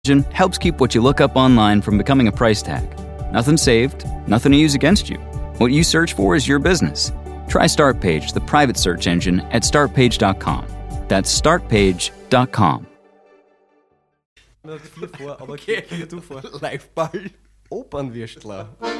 engine helps keep what you look up online from becoming a price tag. Nothing saved, nothing to use against you. What you search for is your business. Try Startpage, the private search engine, at startpage.com. That's startpage.com. Aber okay. Du vor. Liveball. Opernwürstler.